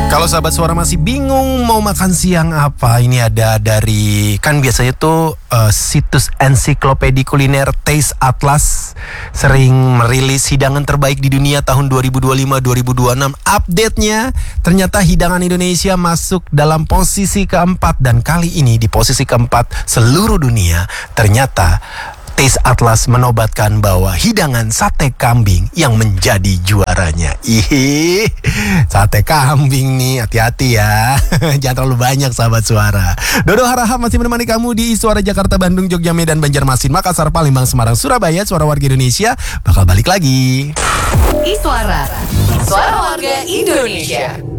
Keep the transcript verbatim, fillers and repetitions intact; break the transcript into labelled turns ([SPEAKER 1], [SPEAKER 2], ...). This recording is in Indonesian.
[SPEAKER 1] Kalau sahabat suara masih bingung mau makan siang apa, ini ada dari, kan biasanya tuh uh, situs ensiklopedi kuliner Taste Atlas sering merilis hidangan terbaik di dunia tahun dua ribu dua puluh lima dua ribu dua puluh enam. Update-nya ternyata hidangan Indonesia masuk dalam posisi keempat, dan kali ini di posisi keempat seluruh dunia ternyata Taste Atlas menobatkan bahwa hidangan sate kambing yang menjadi juaranya. Ih, sate kambing nih, hati-hati ya. Jangan terlalu banyak sahabat suara. Dodo Harahap masih menemani kamu di Suara Jakarta, Bandung, Jogja, Medan, Banjarmasin, Makassar, Palembang, Semarang, Surabaya. Suara warga Indonesia bakal balik lagi.
[SPEAKER 2] Iswara, suara warga Indonesia.